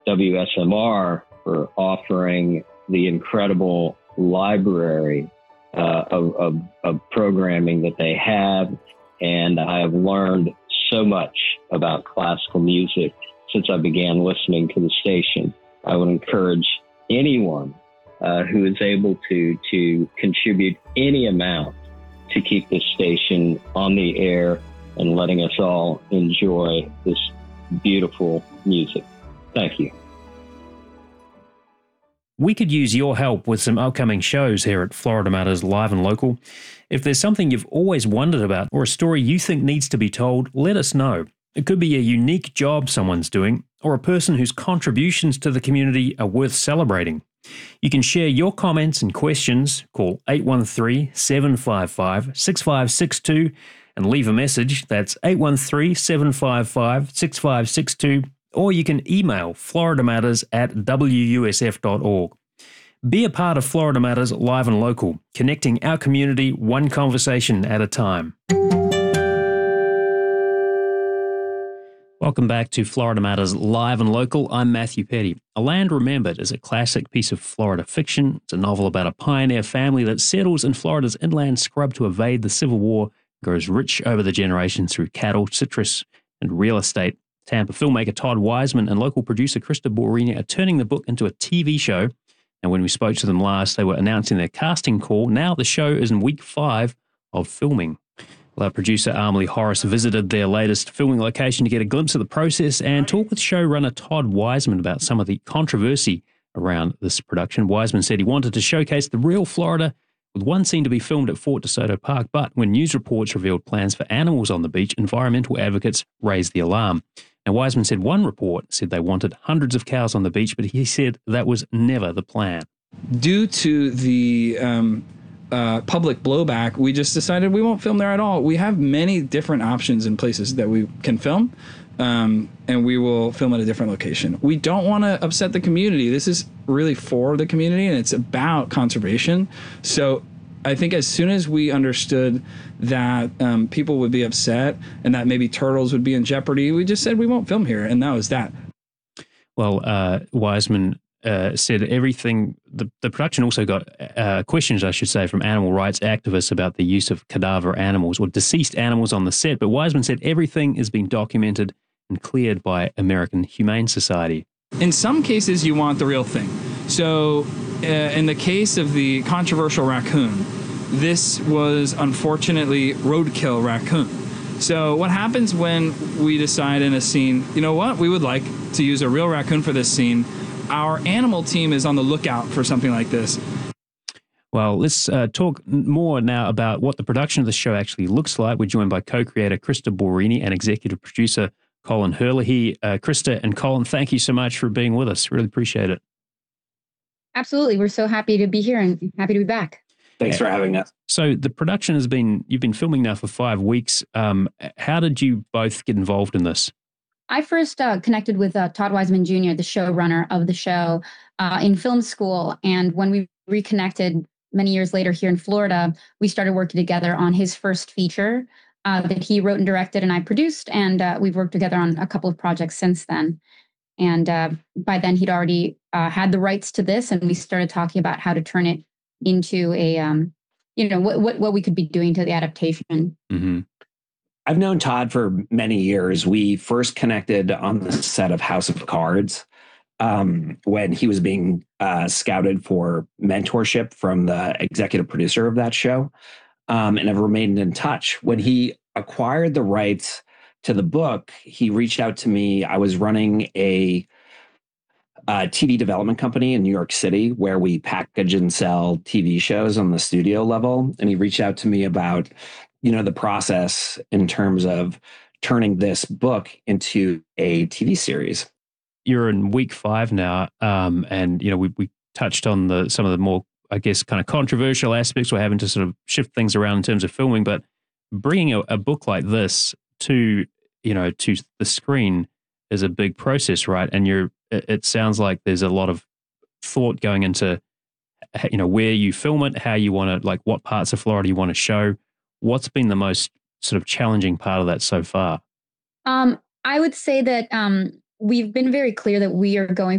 WSMR for offering the incredible library of programming that they have. And I have learned so much about classical music since I began listening to the station. I would encourage anyone who is able to contribute any amount to keep this station on the air and letting us all enjoy this beautiful music. Thank you. We could use your help with some upcoming shows here at Florida Matters Live and Local. If there's something you've always wondered about or a story you think needs to be told, let us know. It could be a unique job someone's doing or a person whose contributions to the community are worth celebrating. You can share your comments and questions, call 813-755-6562 and leave a message. That's 813-755-6562. Or you can email floridamatters@wusf.org. Be a part of Florida Matters Live and Local, connecting our community one conversation at a time. Welcome back to Florida Matters Live and Local. I'm Matthew Petty. A Land Remembered is a classic piece of Florida fiction. It's a novel about a pioneer family that settles in Florida's inland scrub to evade the Civil War, grows rich over the generations through cattle, citrus, and real estate. Tampa filmmaker Todd Wiseman and local producer Krista Borini are turning the book into a TV show. And when we spoke to them last, they were announcing their casting call. Now the show is in week 5 of filming. Well, our producer Amelie Horace visited their latest filming location to get a glimpse of the process and talk with showrunner Todd Wiseman about some of the controversy around this production. Wiseman said he wanted to showcase the real Florida, with one scene to be filmed at Fort DeSoto Park, but when news reports revealed plans for animals on the beach, environmental advocates raised the alarm. Now, Wiseman said one report said they wanted hundreds of cows on the beach, but he said that was never the plan. Due to the public blowback, we just decided we won't film there at all. We have many different options and places that we can film, and we will film at a different location. We don't want to upset the community. This is really for the community, and it's about conservation. So I think as soon as we understood that people would be upset and that maybe turtles would be in jeopardy, we just said we won't film here, and that was that. Well, Wiseman said everything. The production also got questions, I should say, from animal rights activists about the use of cadaver animals or deceased animals on the set. But Wiseman said everything is being documented and cleared by American Humane Society. In some cases, you want the real thing. So in the case of the controversial raccoon, this was unfortunately roadkill raccoon. So what happens when we decide in a scene, you know what, we would like to use a real raccoon for this scene? Our animal team is on the lookout for something like this. Well, let's talk more now about what the production of the show actually looks like. We're joined by co-creator Krista Borini and executive producer Colin Herlihy. Krista and Colin, thank you so much for being with us. Really appreciate it. Absolutely. We're so happy to be here and happy to be back. Thanks for having us. So the production you've been filming now for 5 weeks. How did you both get involved in this? I first connected with Todd Wiseman Jr., the showrunner of the show, in film school. And when we reconnected many years later here in Florida, we started working together on his first feature that he wrote and directed and I produced. And we've worked together on a couple of projects since then. And by then he'd already had the rights to this, and we started talking about how to turn it into a, what we could be doing to the adaptation. Mm-hmm. I've known Todd for many years. We first connected on the set of House of Cards when he was being scouted for mentorship from the executive producer of that show, and have remained in touch. When he acquired the rights to the book, he reached out to me. I was running a TV development company in New York City where we package and sell TV shows on the studio level. And he reached out to me about, the process in terms of turning this book into a TV series. You're in week 5 now. And, we touched on some of the more, I guess, kind of controversial aspects. We're having to sort of shift things around in terms of filming, but bringing a book like this to the screen is a big process, right? And it sounds like there's a lot of thought going into, where you film it, how you want to, like what parts of Florida you want to show. What's been the most sort of challenging part of that so far? I would say that we've been very clear that we are going